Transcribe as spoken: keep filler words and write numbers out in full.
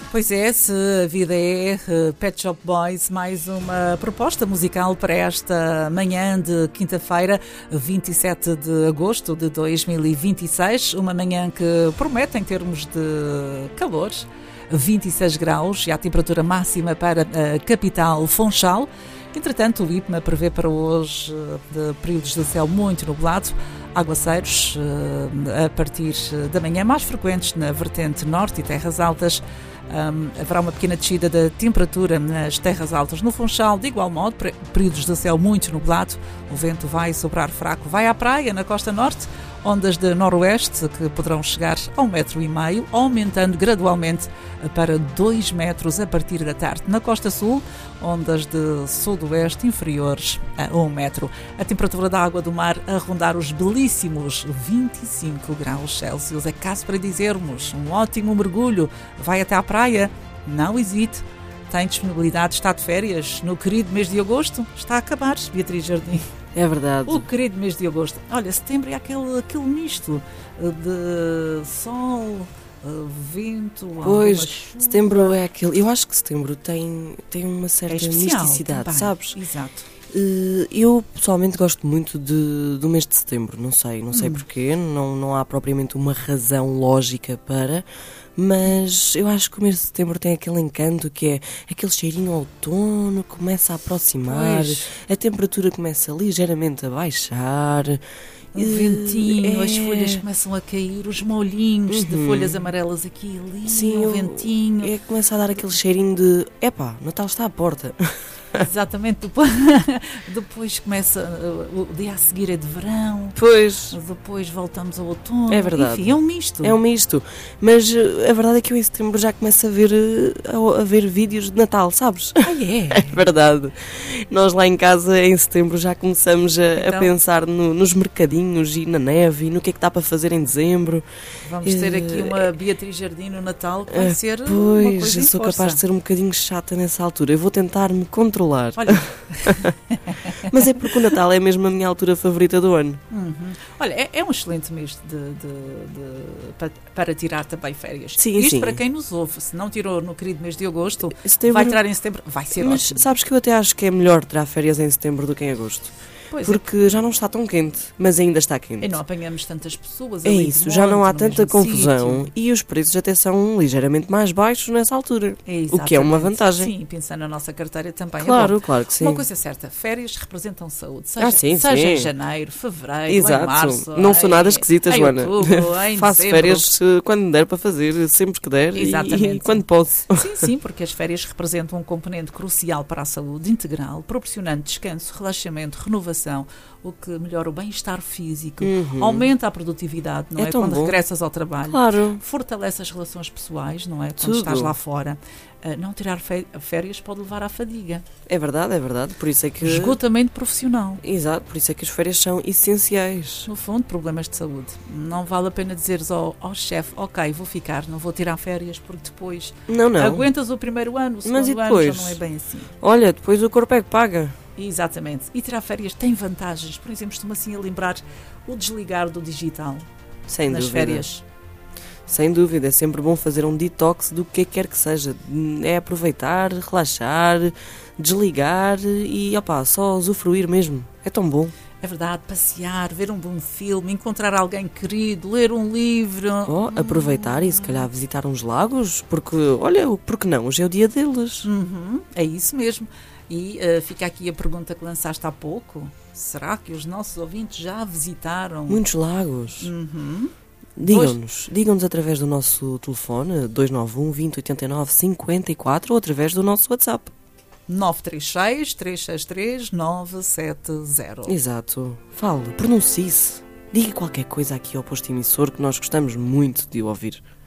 Pois é, se a vida é uh, Pet Shop Boys, mais uma proposta musical para esta manhã de quinta-feira, vinte e sete de agosto de dois mil e vinte e seis, uma manhã que promete em termos de calor, vinte e seis graus e a temperatura máxima para a capital Funchal. Entretanto, o IPMA prevê para hoje de períodos de céu muito nublado, aguaceiros uh, a partir da manhã, mais frequentes na vertente norte e terras altas. Um, haverá uma pequena descida da temperatura nas terras altas no Funchal. De igual modo, períodos de céu muito nublado, o vento vai soprar fraco. Vai à praia, na costa norte, ondas de noroeste que poderão chegar a um metro e meio, aumentando gradualmente para dois metros a partir da tarde. Na costa sul, ondas de sudoeste inferiores a um metro. A temperatura da água do mar a rondar os belíssimos vinte e cinco graus Celsius. É caso para dizermos, um ótimo mergulho. Vai até à praia, não hesite. Tem disponibilidade, está de férias no querido mês de agosto? Está a acabar, Beatriz Jardim. É verdade. O querido mês de agosto. Olha, setembro é aquele, aquele misto de sol, vento... Pois, setembro é aquele... Eu acho que setembro tem, tem uma certa é especial, misticidade, também. Sabes? Exato. Eu, pessoalmente, gosto muito de, do mês de setembro. Não sei, não sei hum. porquê. Não, não há propriamente uma razão lógica para... Mas eu acho que o mês de setembro tem aquele encanto que é aquele cheirinho outono, começa a aproximar, pois. A temperatura começa ligeiramente a baixar. O ventinho, é... as folhas começam a cair, os molhinhos uhum. de folhas amarelas aqui e ali, Sim, o ventinho. É, começa a dar aquele cheirinho de, epá, Natal está à porta. Exatamente, depois, depois começa o dia a seguir é de verão, pois. Depois voltamos ao outono, é verdade. Enfim, é um misto. É um misto, mas a verdade é que eu em setembro já começo a ver, a, a ver vídeos de Natal, sabes? Ah, é? É verdade. Nós lá em casa em setembro já começamos a, então, a pensar no, nos mercadinhos e na neve e no que é que dá para fazer em dezembro. Vamos ter aqui uma Beatriz Jardim no Natal que vai uh, ser pois, uma coisa eu sou força. capaz de ser um bocadinho chata nessa altura. Eu vou tentar me controlar. Olha. Mas é porque o Natal é mesmo a minha altura favorita do ano. Uhum. Olha, é, é um excelente mês de, de, de, para, para tirar também férias. Sim, Isto sim. para quem nos ouve, se não tirou no querido mês de agosto, setembro... vai tirar em setembro, vai ser Mas ótimo. Sabes que eu até acho que é melhor tirar férias em setembro do que em agosto. Pois porque é. já não está tão quente, mas ainda está quente. E não apanhamos tantas pessoas. É ali isso, já não há tanta confusão sítio. E os preços até são ligeiramente mais baixos nessa altura. É, o que é uma vantagem. Sim, pensando na nossa carteira também. Claro, é claro que sim. Uma coisa certa, férias representam saúde. Seja, ah, sim, seja sim. em janeiro, fevereiro, exato. em março. Não em, sou nada esquisita, em Joana. Outubro, em Faço dezembro. férias quando me der para fazer, sempre que der. Exatamente. E, e quando posso. Sim, sim, porque as férias representam um componente crucial para a saúde integral, proporcionando descanso, relaxamento, renovação, o que melhora o bem-estar físico, uhum. aumenta a produtividade, não é? é Quando bom. regressas ao trabalho, claro. Fortalece as relações pessoais, não é? Quando Tudo. Estás lá fora. Uh, não tirar férias pode levar à fadiga. É verdade, é verdade. Por isso é que... Esgotamento profissional. Exato, por isso é que as férias são essenciais. No fundo, problemas de saúde. Não vale a pena dizeres ao, ao chefe, ok, vou ficar, não vou tirar férias, porque depois não, não. aguentas o primeiro ano, o segundo Mas e depois? ano já não é bem assim. Olha, depois o corpo é que paga. Exatamente. E tirar férias tem vantagens. Por exemplo, estou-me assim a lembrar o desligar do digital Sem nas dúvida. férias. Sem dúvida, é sempre bom fazer um detox do que quer que seja. É aproveitar, relaxar, desligar e opa, só usufruir mesmo. É tão bom. É verdade, passear, ver um bom filme, encontrar alguém querido, ler um livro. Oh, aproveitar e se calhar visitar uns lagos, porque, olha, porque não? Hoje é o dia deles. Uhum, é isso mesmo. E uh, fica aqui a pergunta que lançaste há pouco. Será que os nossos ouvintes já visitaram? Muitos lagos. Uhum. Digam-nos, digam-nos através do nosso telefone dois nove um, vinte, oitenta e nove, cinquenta e quatro ou através do nosso WhatsApp. nove três seis, três seis três, nove sete zero. Exato. Fale, pronuncie-se. Diga qualquer coisa aqui ao posto emissor que nós gostamos muito de ouvir.